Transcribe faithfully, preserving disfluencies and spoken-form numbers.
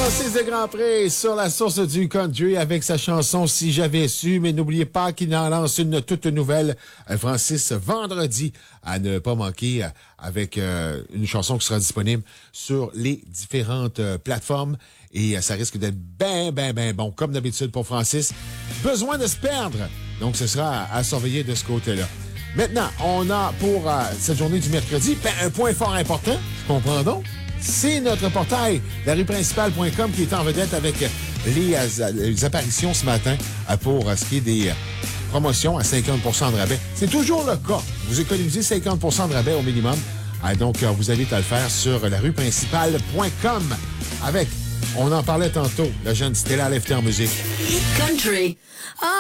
Francis de Grandpré sur la source du country avec sa chanson Si j'avais su, mais n'oubliez pas qu'il en lance une toute nouvelle, Francis, vendredi, à ne pas manquer, avec euh, une chanson qui sera disponible sur les différentes euh, plateformes et euh, ça risque d'être ben, ben, ben bon, comme d'habitude pour Francis. Besoin de se perdre, donc ce sera à, à surveiller de ce côté-là. Maintenant, on a pour euh, cette journée du mercredi, ben, un point fort important, je comprends donc. C'est notre portail, la rue principale point com, qui est en vedette avec les, euh, les apparitions ce matin euh, pour euh, ce qui est des euh, promotions à cinquante pour cent de rabais. C'est toujours le cas. Vous économisez cinquante pour cent de rabais au minimum. Euh, donc, euh, vous invite à le faire sur la rue principale point com avec, on en parlait tantôt, la jeune Stella Lefty en musique. Country.